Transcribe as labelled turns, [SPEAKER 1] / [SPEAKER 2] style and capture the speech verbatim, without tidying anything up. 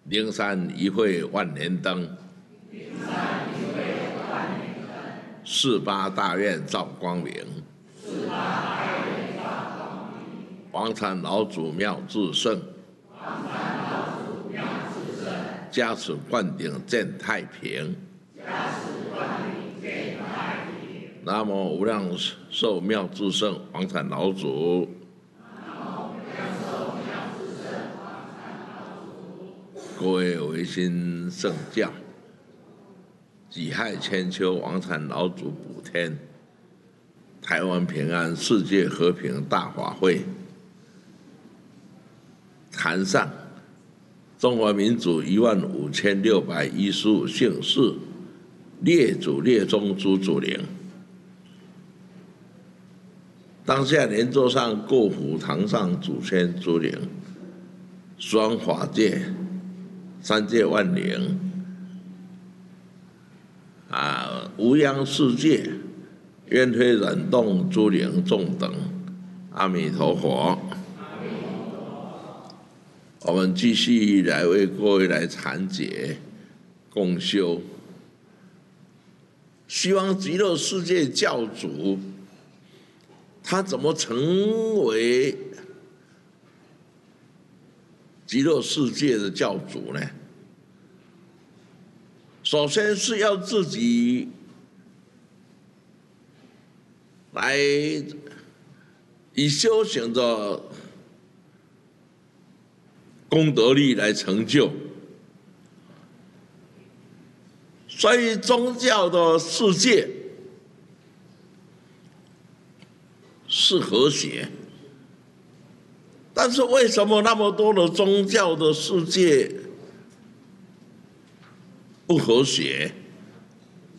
[SPEAKER 1] 灵山一会万年灯，四八大愿照光明，王禅老祖妙智胜，加持灌顶见太平，南无无量寿妙智胜王禅老祖。各位维新圣教，己亥千秋王禅老祖补天，台湾平安，世界和平大法会，坛上中华民族一万五千六百一十五姓氏列祖列宗诸祖灵，当下莲座上各府堂上祖先诸灵，双法界。三界万灵啊，无央世界，愿推染动诸灵众等，阿弥陀佛。我们继续来为各位来阐解共修，希望极乐世界教主他怎么成为极乐世界的教主呢？首先是要自己来以修行的功德力来成就，所以宗教的世界是和谐。但是为什么那么多的宗教的世界不和谐？